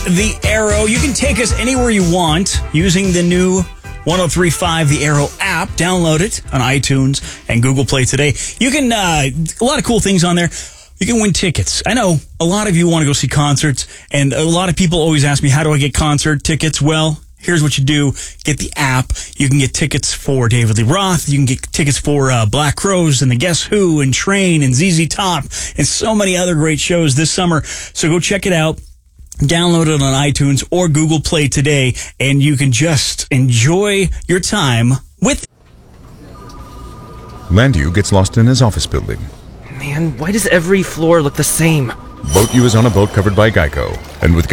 The Arrow. You can take us anywhere you want using the new 103.5 The Arrow app. Download it on iTunes and Google Play today. You can, a lot of cool things on there. You can win tickets. I know a lot of you want to go see concerts, and a lot of people always ask me, how do I get concert tickets? Well, here's what you do. Get the app. You can get tickets for David Lee Roth. You can get tickets for Black Crowes and the Guess Who and Train and ZZ Top and so many other great shows this summer. So go check it out. Download it on iTunes or Google Play today, and you can just enjoy your time with. Landu gets lost in his office building. Man, why does every floor look the same? Boat U is on a boat covered by Geico, and with